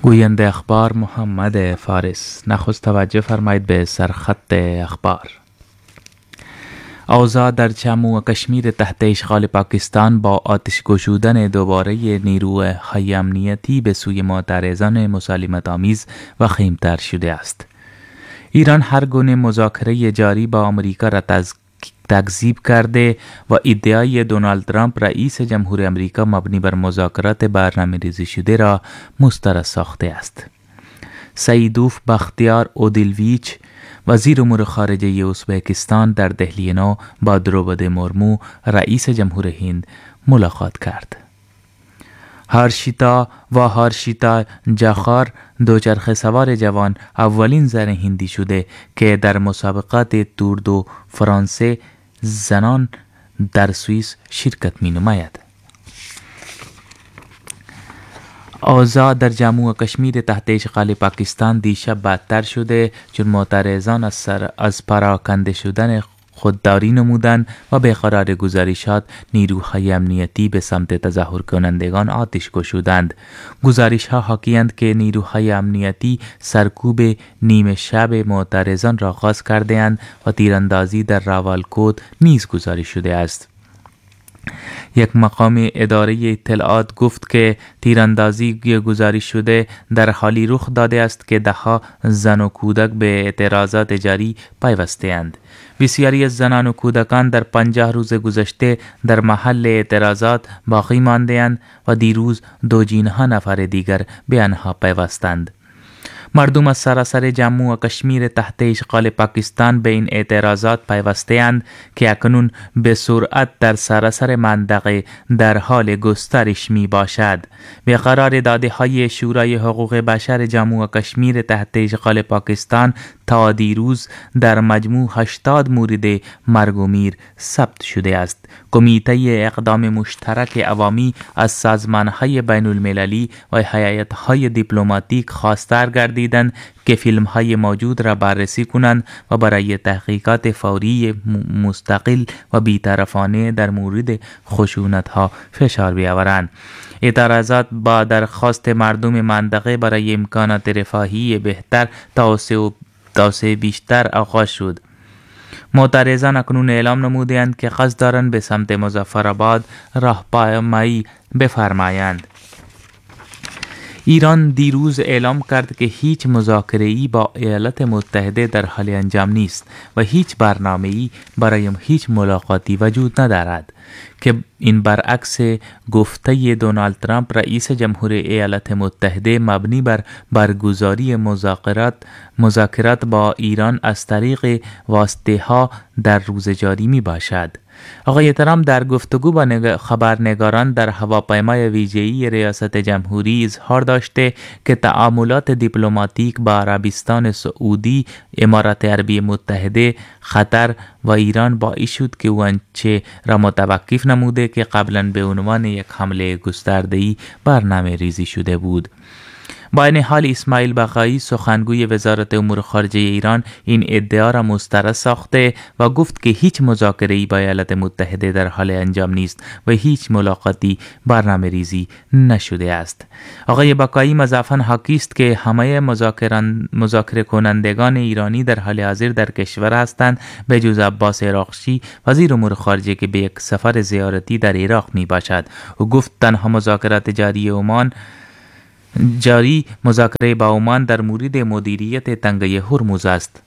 گوینده اخبار محمد فارس. نخست توجه فرمایید به سرخط اخبار. اوضاع در جموں و کشمیر تحت اشغال پاکستان با آتش گشودن دوباره نیروهای امنیتی به سوی معترضان مسالمت آمیز وخیم‌تر شده است. ایران هر گونه مذاکره جاری با آمریکا را تکذیب کرده و ادعای دونالد ترامپ رئیس جمهور آمریکا مبنی بر مذاکرات برنامه‌ریزی شده را مسترد ساخته است. سعیدوف بختیار اودیلویچ وزیر امور خارجه ازبکستان در دهلی نو با دروپادی مرمو رئیس جمهور هند ملاقات کرد. هارشیتا جاخار دوچرخه سوار جوان اولین زن هندی شده که در مسابقات تور دو فرانسه زنان در سوئیس شرکت می نماید. اوضاع در جموں و کشمیر تحت اشغال پاکستان دیشب بدتر شده چون معترضان از پراکنده شدن خودداری نمودند و به قرار گزارشات نیروهای امنیتی به سمت تظاهر کنندگان آتش گشودند. گزارش‌ها حاکی‌اند که نیروهای امنیتی سرکوب نیمه شب معترضان را آغاز کرده‌اند و تیراندازی در راولکوت نیز گزارش شده است. یک مقام اداره اطلاعات گفت که تیراندازی گزارش شده در حالی رخ داده است که ده‌ها زن و کودک به اعتراضات جاری پیوسته‌اند. بسیاری از زنان و کودکان در 50 روز گذشته در محل اعتراضات باقی مانده‌اند و دیروز 2 نفر دیگر به آنها پیوستند. مردم از سراسر جموں و کشمیر تحت اشغال پاکستان به این اعتراضات پیوسته‌اند که اکنون به سرعت در سراسر منطقه در حال گسترش می باشد. به قراردادهای شورای حقوق بشر جموں و کشمیر تحت اشغال پاکستان تا دیروز در مجموع 80 مورد مرگ و میر ثبت شده است. کمیته اقدام مشترک عوامی از سازمان‌های بین المللی و هیئت‌های دیپلماتیک خواستار گردیدند که فیلم‌های موجود را بررسی کنند و برای تحقیقات فوری مستقل و بی‌طرفانه در مورد خشونت‌ها فشار بیاورند. اعتراضات با درخواست مردم منطقه برای امکانات رفاهی بهتر توسعه بیشتر آغاز شد. معترضان اکنون اعلام نموده‌اند که قصد دارند به سمت مظفرآباد راهپیمایی بفرمایند. ایران دیروز اعلام کرد که هیچ مذاکره‌ای با ایالات متحده در حال انجام نیست و هیچ برنامه‌ای برای هیچ ملاقاتی وجود ندارد، که این برعکس گفته دونالد ترامپ رئیس جمهور ایالات متحده مبنی بر برگزاری مذاکرات با ایران از طریق واسطه‌ها در روز جاری می باشد. آقای ترامپ در گفتگو با خبرنگاران در هواپیمای ویژه‌ای ریاست جمهوری اظهار داشته که تعاملات دیپلماتیک با عربستان سعودی، امارات عربی متحده، قطر و ایران باعث شد که او آنچه را متوقف نموده که قبلا به عنوان یک حمله گسترده‌ای برنامه ریزی شده بود. با این حال اسماعیل بقایی سخنگوی وزارت امور خارجه ایران این ادعا را مسترد ساخته و گفت که هیچ مذاکره‌ای با ایالات متحده در حال انجام نیست و هیچ ملاقاتی برنامه ریزی نشده است. آقای بقایی مضافاً حاکی است که همه مذاکره کنندگان ایرانی در حال حاضر در کشور هستند به جز عباس عراقچی وزیر امور خارجه که به یک سفر زیارتی در عراق می باشد. او گفت تنها مذاکرات جاری مذاکره با عمان در مورد مدیریت تنگه هرمز است.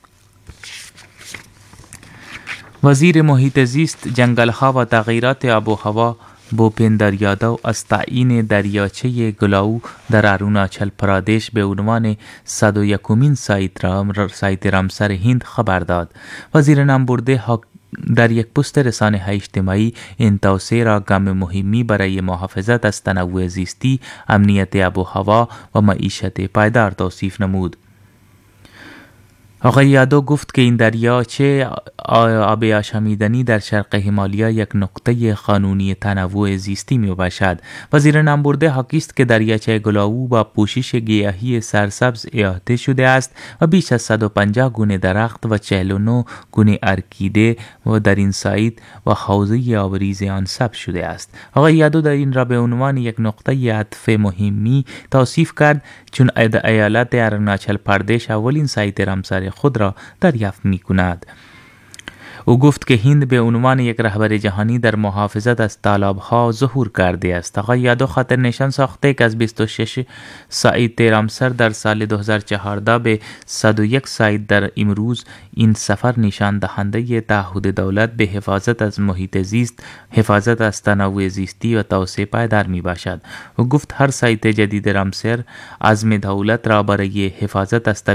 وزیر محیط زیست، جنگل‌ها و تغییرات آب و هوا بوپندر یادو از تعیین دریاچه گلاو در اروناچل پرادش به عنوان 101مین سایت رامسر هند خبر داد. وزیر نامبرده در یک پست رسانه اجتماعی این توسعه را گام مهمی برای محافظت از تنوع زیستی، امنیت آب و هوا و معیشت پایدار توصیف نمود. آقای یادو گفت که این دریاچه آب آشامیدنی در شرق همالیا یک نقطه قانونی تنوع زیستی می باشد. وزیر نامبرده حاکی است که دریاچه گلاو با پوشش گیاهی سرسبز احاطه شده است و بیش از 150 گونه درخت و 49 گونه ارکیده و در این سایت و حوزه آبریز آن ثبت شده است. آقای یادو در این را به عنوان یک نقطه عطف مهمی توصیف کرد، چون ایالت اروناچل پردیش اولین سایت رامسر خود را دریافت می کند. او گفت که هند به عنوان یک رهبر جهانی در محافظت از تالاب‌ها ظهور کرده است. آقای یادو خاطر نشان ساخته که از 26 سایت رامسر در سال 2014 به 101 سایت در امروز این سفر نشان دهنده تعهد دولت به حفاظت از محیط زیست، حفاظت از تنوع زیستی و توسعه پایدار می باشد. او گفت هر سایت جدید رامسر عزم دولت را برای حفاظت از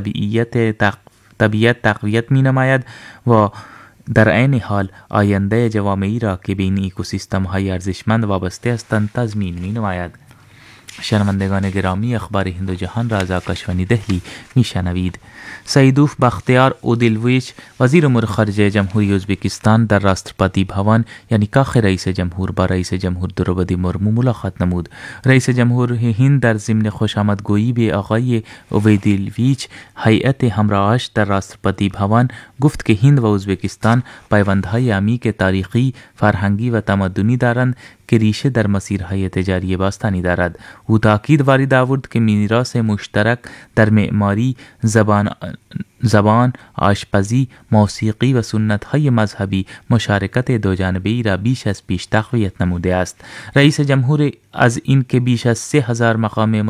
طبیعت تقویت می نماید و در عین حال آینده جوامعی را که به این اکوسیستم های ارزشمند وابسته هستند تضمین می نماید. شنوندگان گرامی، اخبار هند و جهان را از آکاشوانی دهلی می شنوید. سیدوف بختیار اودیلویچ وزیر امور خارجه جمهوری ازبکستان در راسترپاتی بھوان یعنی کاخ رئیس جمهور با رئیس جمهور دروپدی مرمو ملاقات نمود. رئیس جمهور هند در ضمن خوشامدگویی به آقای اودیلویچ هیئت همراهش در راسترپاتی بھوان گفت که هند و ازبکستان پیوندهای عمیق تاریخی، فرهنگی و تمدنی دارند که ریشه در مسیرهای تجاری باستانی دارد. او تاکید وارد آورد که میراث مشترک در معماری، زبان، آشپزی، موسیقی و سنت‌های مذهبی مشارکت دوجانبه‌ای را بیش از پیش تقویت نموده است. رئیس جمهور از این که بیش از 3000 مقام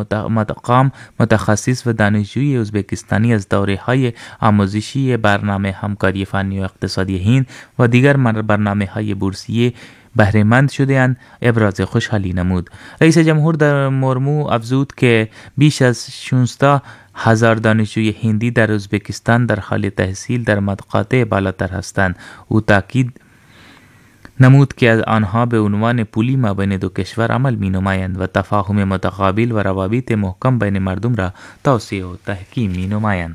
متخصص و دانشجوی ازبکستانی از دوره‌های آموزشی برنامه همکاری فنی و اقتصادی هند و دیگر برنامه‌های بورسیه بهره‌مند شده‌اند ابراز خوشحالی نمود. رئیس جمهور در مرمو افزود که بیش از 16,000 دانشجوی هندی در ازبکستان در حال تحصیل در مقاطع بالاتر هستند. او تاکید نمود که از آنها به عنوان پلی مابین دو کشور عمل می نمایند و تفاهم متقابل و روابط محکم بین مردم را توسعه و تحکیم می نمایند.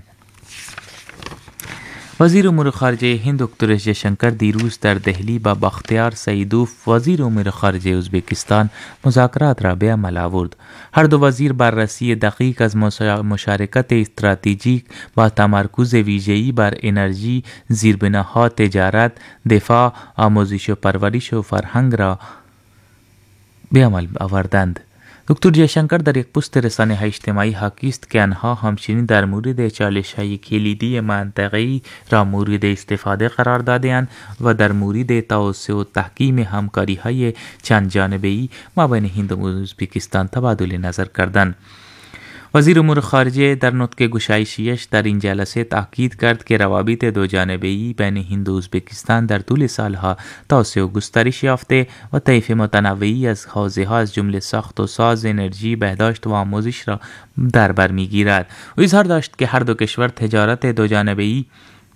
وزیر امور خارجه هند دکتر اس جیشنکر دیروز در دهلی با بختیار سیدوف وزیر امور خارجه ازبکستان مذاکرات را به عمل آورد. هر دو وزیر بررسی دقیق از مشارکت استراتژیک با تمرکز ویژه‌ای بر انرژی، زیربناها، تجارت، دفاع، آموزش و پرورش و فرهنگ را به عمل آوردند. دکتر جیشنکر در یک پست رسانه‌های اجتماعی حاکی است که آنها همچنین در مورد چالش‌های کلیدی منطقه‌ای را مورد استفاده قرار داده‌اند و در مورد توسعه و تحکیم همکاری‌های چند جانبه‌ای مابین هند و ازبکستان تبادل نظر کردند. وزیر امور خارجه در نطق گشایشیش در این جلسه تاکید کرد که روابط دوجانبه‌ای بین هند و ازبکستان در طول سالها توسعه و گسترش یافته و طیف متنوعی از حوزه‌ها از جمله ساخت و ساز، انرژی، بهداشت و آموزش را در بر می‌گیرد. او اظهار داشت که هر دو کشور تجارت دوجانبه‌ای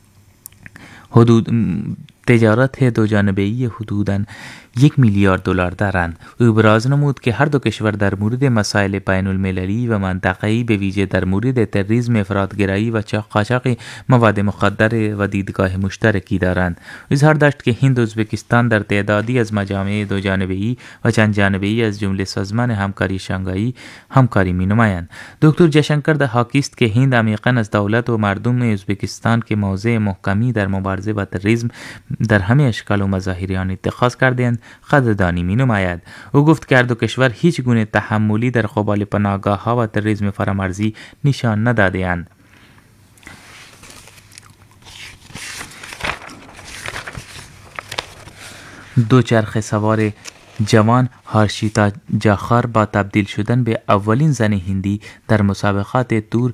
حدوداً $1 میلیارد دارند. او ابراز نمود که هر دو کشور در مورد مسائل بین المللی و منطقه‌ای به ویژه در مورد تروریسم، افراط‌گرایی و قاچاق مواد مخدر و دیدگاه مشترکی دارند. او اظهار داشت که هند و ازبکستان در تعدادی از مجامع دوجانبه‌ای و چند جانبه‌ای از جمله سازمان همکاری شانگهایی همکاری می‌نمایند. دکتر جیشنکر حاکی است که هند عمیقاً از دولت و مردم ازبکستان که موضع محکمی در مبارزه با تروریسم در همه اشکال و مظاهر آن اتخاذ کرده‌اند قدردانی می‌نماید. او گفت که هر دو کشور هیچ گونه تحملی در قبال پناهگاه‌ها و تروریسم فرامرزی نشان نداده‌اند. دوچرخه سوار جوان هارشیتا جاخار با تبدیل شدن به اولین زن هندی در مسابقات تور